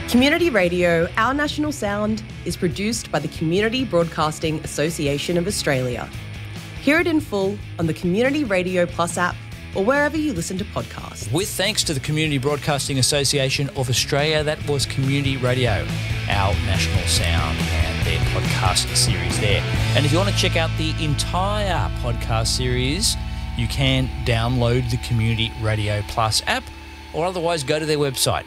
Community Radio, Our National Sound, is produced by the Community Broadcasting Association of Australia. Hear it in full on the Community Radio Plus app or wherever you listen to podcasts. With thanks to the Community Broadcasting Association of Australia, that was Community Radio, Our National Sound, and their podcast series there. And if you want to check out the entire podcast series, you can download the Community Radio Plus app or otherwise go to their website,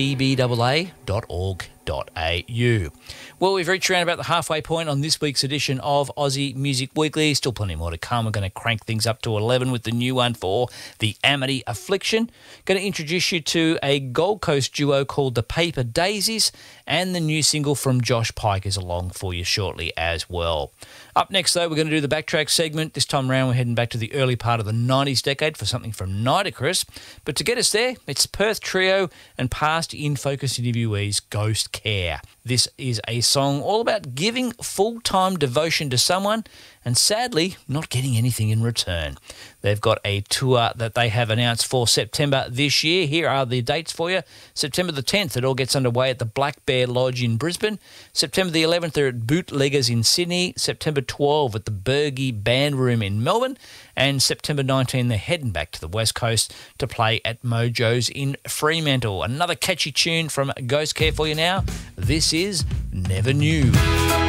cbaa.org.au. Well, we've reached around about the halfway point on this week's edition of Aussie Music Weekly. Still plenty more to come. We're going to crank things up to 11 with the new one for the Amity Affliction. Going to introduce you to a Gold Coast duo called the Paper Daisies, and the new single from Josh Pike is along for you shortly as well. Up next, though, we're going to do the Backtrack segment. This time around, we're heading back to the early part of the 90s decade for something from Nitocris. But to get us there, it's Perth Trio and past In Focus interviewees Ghost Care. This is a song all about giving full-time devotion to someone and sadly not getting anything in return. They've got a tour that they have announced for September this year. Here are the dates for you. September the 10th, it all gets underway at the Black Bear Lodge in Brisbane. September the 11th, they're at Bootleggers in Sydney. September 12 at the Bergie Band Room in Melbourne. And September 19, they're heading back to the West Coast to play at Mojo's in Fremantle. Another catchy tune from Ghost Care for you now. This is Never Knew.